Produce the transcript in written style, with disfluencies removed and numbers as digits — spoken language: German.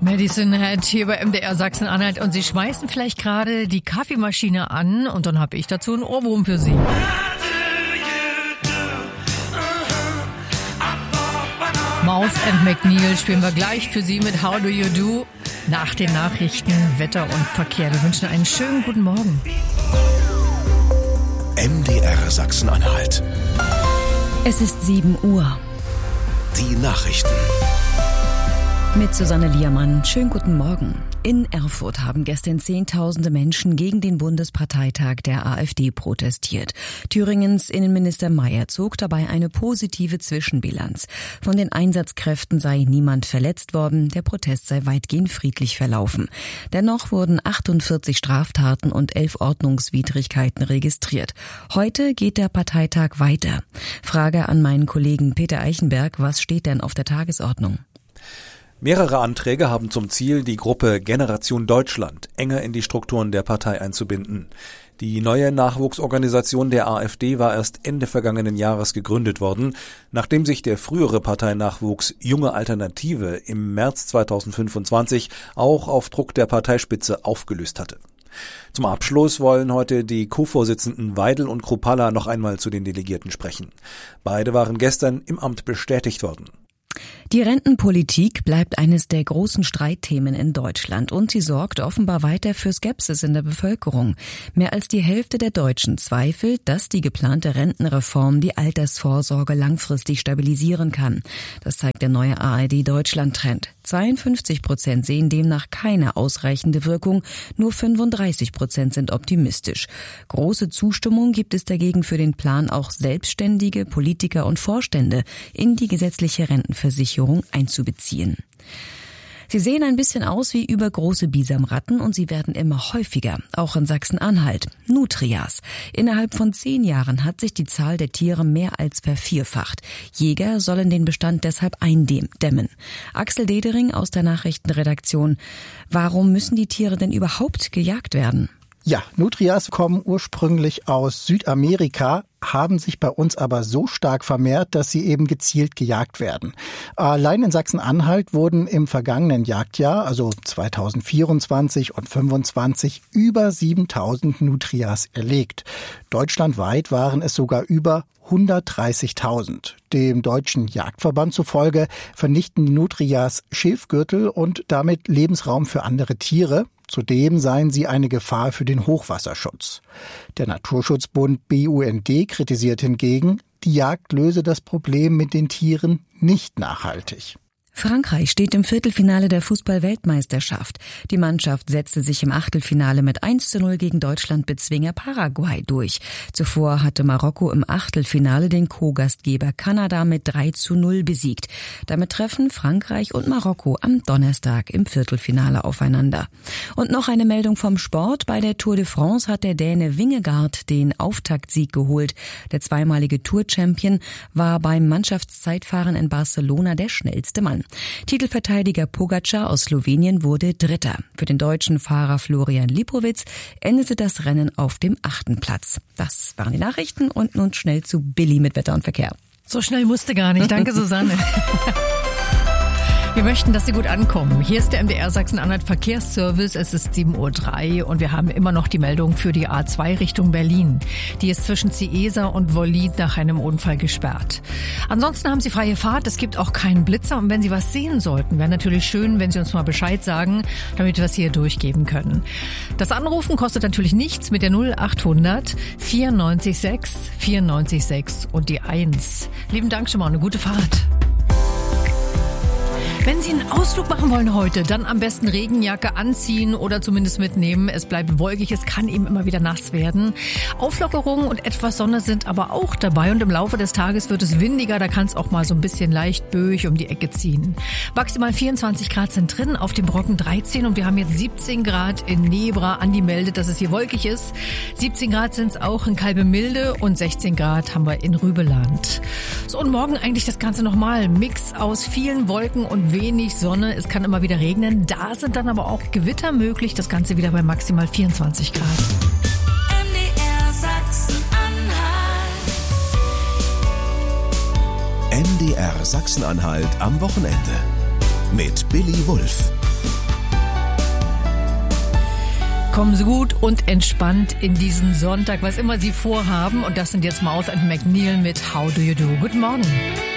Madison Head hier bei MDR Sachsen-Anhalt und Sie schmeißen vielleicht gerade die Kaffeemaschine an und dann habe ich dazu einen Ohrwurm für Sie. Mouth & McNeil spielen wir gleich für Sie mit How Do You Do nach den Nachrichten, Wetter und Verkehr. Wir wünschen einen schönen guten Morgen. MDR Sachsen-Anhalt. Es ist 7 Uhr. Die Nachrichten. Mit Susanne Liermann. Schönen guten Morgen. In Erfurt haben gestern Zehntausende Menschen gegen den Bundesparteitag der AfD protestiert. Thüringens Innenminister Mayer zog dabei eine positive Zwischenbilanz. Von den Einsatzkräften sei niemand verletzt worden, der Protest sei weitgehend friedlich verlaufen. Dennoch wurden 48 Straftaten und 11 Ordnungswidrigkeiten registriert. Heute geht der Parteitag weiter. Frage an meinen Kollegen Peter Eichenberg, was steht denn auf der Tagesordnung? Mehrere Anträge haben zum Ziel, die Gruppe Generation Deutschland enger in die Strukturen der Partei einzubinden. Die neue Nachwuchsorganisation der AfD war erst Ende vergangenen Jahres gegründet worden, nachdem sich der frühere Parteinachwuchs Junge Alternative im März 2025 auch auf Druck der Parteispitze aufgelöst hatte. Zum Abschluss wollen heute die Co-Vorsitzenden Weidel und Kruppalla noch einmal zu den Delegierten sprechen. Beide waren gestern im Amt bestätigt worden. Die Rentenpolitik bleibt eines der großen Streitthemen in Deutschland und sie sorgt offenbar weiter für Skepsis in der Bevölkerung. Mehr als die Hälfte der Deutschen zweifelt, dass die geplante Rentenreform die Altersvorsorge langfristig stabilisieren kann. Das zeigt der neue ARD-Deutschland-Trend. 52% sehen demnach keine ausreichende Wirkung, nur 35% sind optimistisch. Große Zustimmung gibt es dagegen für den Plan, auch Selbstständige, Politiker und Vorstände in die gesetzliche Rentenversicherung einzubeziehen. Sie sehen ein bisschen aus wie übergroße Bisamratten und sie werden immer häufiger, auch in Sachsen-Anhalt. Nutrias. Innerhalb von 10 Jahren hat sich die Zahl der Tiere mehr als vervierfacht. Jäger sollen den Bestand deshalb eindämmen. Axel Dedering aus der Nachrichtenredaktion. Warum müssen die Tiere denn überhaupt gejagt werden? Ja, Nutrias kommen ursprünglich aus Südamerika, haben sich bei uns aber so stark vermehrt, dass sie eben gezielt gejagt werden. Allein in Sachsen-Anhalt wurden im vergangenen Jagdjahr, also 2024 und 2025, über 7000 Nutrias erlegt. Deutschlandweit waren es sogar über 130.000. Dem Deutschen Jagdverband zufolge vernichten die Nutrias Schilfgürtel und damit Lebensraum für andere Tiere. Zudem seien sie eine Gefahr für den Hochwasserschutz. Der Naturschutzbund BUND kritisiert hingegen, die Jagd löse das Problem mit den Tieren nicht nachhaltig. Frankreich steht im Viertelfinale der Fußball-Weltmeisterschaft. Die Mannschaft setzte sich im Achtelfinale mit 1:0 gegen Deutschland-Bezwinger Paraguay durch. Zuvor hatte Marokko im Achtelfinale den Co-Gastgeber Kanada mit 3:0 besiegt. Damit treffen Frankreich und Marokko am Donnerstag im Viertelfinale aufeinander. Und noch eine Meldung vom Sport. Bei der Tour de France hat der Däne Vingegaard den Auftaktsieg geholt. Der zweimalige Tour-Champion war beim Mannschaftszeitfahren in Barcelona der schnellste Mann. Titelverteidiger Pogačar aus Slowenien wurde Dritter. Für den deutschen Fahrer Florian Lipowitz endete das Rennen auf dem 8. Platz. Das waren die Nachrichten und nun schnell zu Billy mit Wetter und Verkehr. So schnell musste gar nicht. Danke, Susanne. Wir möchten, dass Sie gut ankommen. Hier ist der MDR Sachsen-Anhalt Verkehrsservice. Es ist 7:03 Uhr und wir haben immer noch die Meldung für die A2 Richtung Berlin. Die ist zwischen Ciesa und Wollin nach einem Unfall gesperrt. Ansonsten haben Sie freie Fahrt. Es gibt auch keinen Blitzer. Und wenn Sie was sehen sollten, wäre natürlich schön, wenn Sie uns mal Bescheid sagen, damit wir es hier durchgeben können. Das Anrufen kostet natürlich nichts mit der 0800 94 6 und die 1. Lieben Dank schon mal, eine gute Fahrt. Wenn Sie einen Ausflug machen wollen heute, dann am besten Regenjacke anziehen oder zumindest mitnehmen. Es bleibt wolkig, es kann eben immer wieder nass werden. Auflockerungen und etwas Sonne sind aber auch dabei und im Laufe des Tages wird es windiger. Da kann es auch mal so ein bisschen leicht böig um die Ecke ziehen. Maximal 24 Grad sind drin, auf dem Brocken 13 und wir haben jetzt 17 Grad in Nebra. Andi meldet, dass es hier wolkig ist. 17 Grad sind es auch in Kalbemilde und 16 Grad haben wir in Rübeland. So, und morgen eigentlich das Ganze nochmal. Mix aus vielen Wolken und wenig Sonne. Es kann immer wieder regnen. Da sind dann aber auch Gewitter möglich. Das Ganze wieder bei maximal 24 Grad. MDR Sachsen-Anhalt. MDR Sachsen-Anhalt am Wochenende. Mit Billy Wulff. Kommen Sie gut und entspannt in diesen Sonntag, was immer Sie vorhaben. Und das sind jetzt Mouth & McNeil mit How Do You Do. Guten Morgen.